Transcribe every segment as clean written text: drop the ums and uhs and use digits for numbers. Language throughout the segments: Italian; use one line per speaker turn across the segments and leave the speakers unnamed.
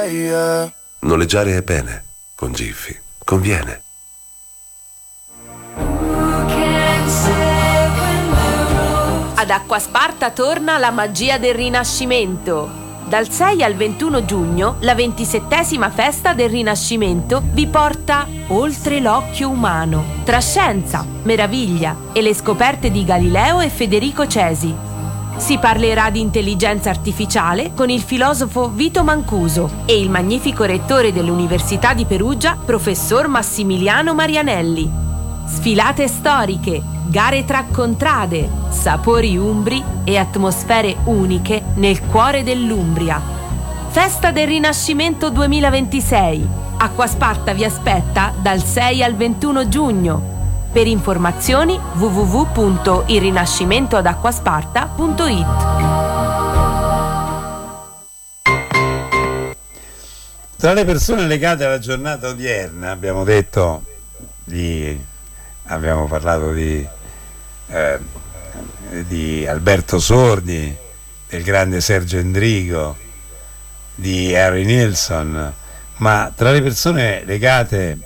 yeah.
Noleggiare è bene, con Giffi conviene.
Ad Acquasparta torna la magia del Rinascimento. Dal 6 al 21 giugno, la 27ª festa del Rinascimento vi porta oltre l'occhio umano, tra scienza, meraviglia e le scoperte di Galileo e Federico Cesi. Si parlerà di intelligenza artificiale con il filosofo Vito Mancuso e il magnifico rettore dell'Università di Perugia, professor Massimiliano Marianelli. Sfilate storiche, gare tra contrade, sapori umbri e atmosfere uniche nel cuore dell'Umbria. Festa del Rinascimento 2026. Acquasparta vi aspetta dal 6 al 21 giugno. Per informazioni www.ilrinascimentoadacquasparta.it.
Tra le persone legate alla giornata odierna abbiamo parlato di Alberto Sordi, del grande Sergio Endrigo, di Harry Nilsson, ma tra le persone legate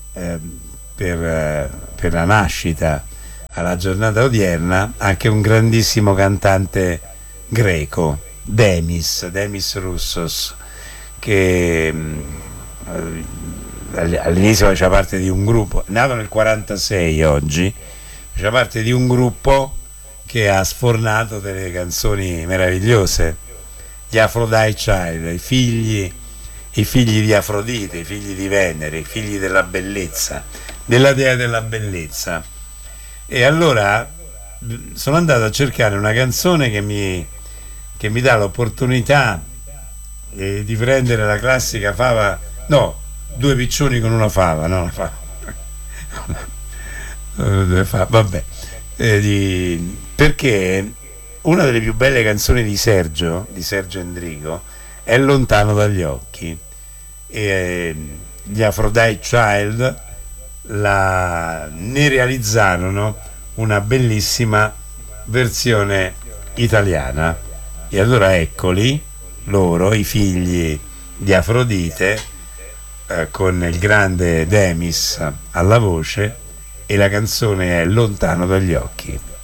per la nascita alla giornata odierna anche un grandissimo cantante greco, Demis Roussos, che all'inizio faceva parte di un gruppo nato nel 46, oggi faceva parte di un gruppo che ha sfornato delle canzoni meravigliose, gli Aphrodite Child, i figli di Afrodite, i figli di Venere, i figli della bellezza, della dea della bellezza. E allora sono andato a cercare una canzone che mi dà l'opportunità di prendere la classica fava, no, due piccioni con una fava, no, una fava. Vabbè, perché una delle più belle canzoni di Sergio Endrigo è Lontano dagli occhi, e gli Aphrodite Child ne realizzarono una bellissima versione italiana, e allora eccoli loro, i figli di Afrodite, con il grande Demis alla voce, e la canzone è Lontano dagli occhi.